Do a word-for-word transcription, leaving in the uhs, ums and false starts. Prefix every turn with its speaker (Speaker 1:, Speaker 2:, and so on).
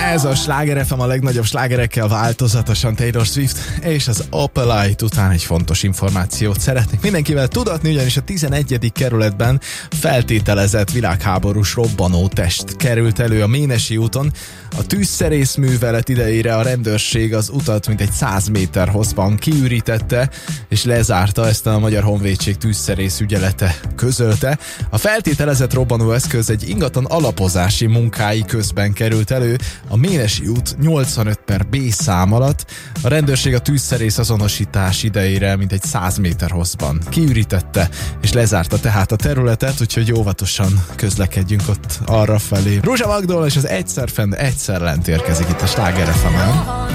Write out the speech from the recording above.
Speaker 1: Ez a Sláger ef em a legnagyobb slágerekkel változatosan Taylor Swift és az Opalite után egy fontos információt szeretnék mindenkivel tudatni, ugyanis a tizenegyedik kerületben feltételezett világháborús robbanó test került elő a Ménesi úton. A tűzszerész művelet idejére a rendőrség az utat mintegy száz méter hosszban kiürítette, és lezárta, ezt a Magyar Honvédség tűzszerész ügyelete közölte. A feltételezett robbanóeszköz egy ingatlan alapozási munkái közben került elő a Ménesi út nyolcvanöt per B szám alatt. A rendőrség a tűzszerész azonosítás idejére mintegy száz méter hosszban kiürítette, és lezárta tehát a területet, úgyhogy óvatosan közlekedjünk ott arra felé. Rózsa Magdolna és az Egyszer fenn, egyszer lent érkezik itt a Sláger ef emen.